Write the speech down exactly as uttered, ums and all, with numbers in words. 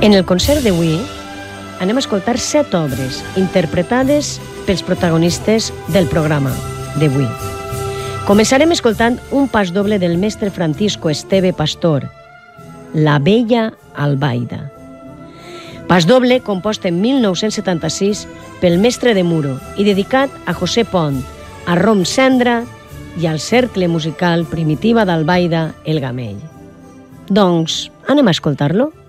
En el concert d'avui anem a escoltar set obres interpretades pels protagonistes del programa d'avui. Començarem escoltant un pas doble del mestre Francisco Esteve Pastor, La Bella Albaida. Pas doble compost en mil nou-cents setanta-sis pel mestre de Muro i dedicat a José Pont, a Rom Cendra i al cercle musical Primitiva d'Albaida, El Gamell. Doncs anem a escoltar-lo.